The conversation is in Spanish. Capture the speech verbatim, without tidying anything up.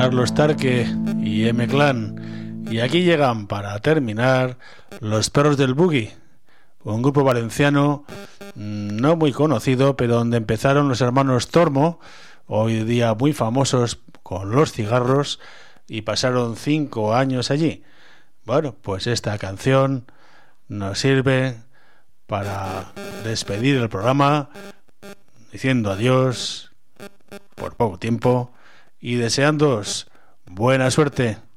Carlos Tarque y M-Clan. Y aquí llegan para terminar Los Perros del Boogie, un grupo valenciano no muy conocido, pero donde empezaron los hermanos Tormo, hoy día muy famosos con los cigarros, y pasaron cinco años allí. Bueno, pues esta canción nos sirve para despedir el programa diciendo adiós por poco tiempo y deseándoos buena suerte.